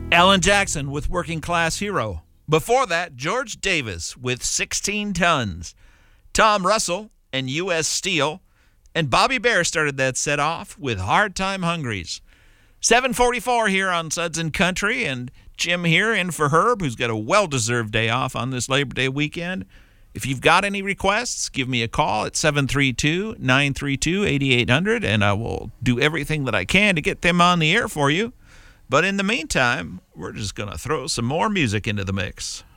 Alan Jackson with Working Class Hero. Before that, George Davis with 16 Tons. Tom Russell and U.S. Steel. And Bobby Bear started that set off with Hard Time Hungries. 7:44 here on Suds and Country, and Jim here in for Herb, who's got a well-deserved day off on this Labor Day weekend. If you've got any requests, give me a call at 732-932-8800, and I will do everything that I can to get them on the air for you. But in the meantime, we're just going to throw some more music into the mix.